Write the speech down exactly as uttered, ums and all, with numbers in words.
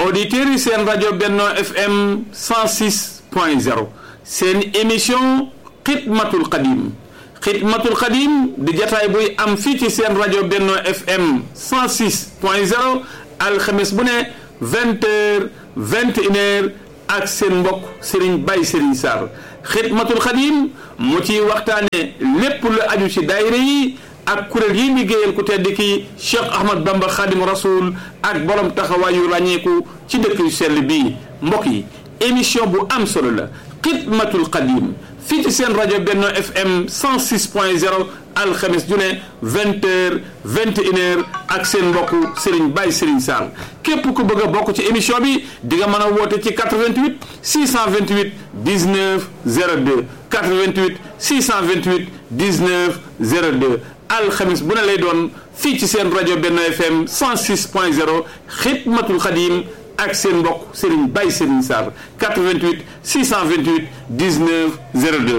auditeurs yi seen rajo Benno F M cent six point zéro seen émission xidmatul xadim xidmatul xadim di jataay buy am fii ci seen rajo Benno F M cent six point zéro alxames bu ne vingt heures vingt et une heures ak seen mbokk Serigne Baye Serigne Sarr xidmatul xadim mu ci waxtaane lépp lu aju ci daayira yi ak kuréel yi liggéeyal ku tedd ki Cheikh Ahmad Bamba Khadim Rasoul ak borom taxawaayu ràññeeku ci dëkk yu sell bii mbokk yi émission bu am solo la xidmatul xadim fii ci seen rajo Benno F M cent six point zéro alxames ju ne vingt heures vingt et une heures ak seen mbokku Serigne Baye Serigne Sarr képp ku bëgg a bokk ci émission bi di nga mën a woote ci quatre-vingt-huit six cent vingt-huit dix-neuf zéro deux quatre-vingt-huit six cent vingt-huit dix-neuf zéro deux alxames bu ne lay doon fii ci seen rajo Benno F M cent six point zéro xidmatul xadim ak seen mbokk Serigne Baye Serigne Sarr quatre-vingt-huit six cent vingt-huit dix-neuf zéro deux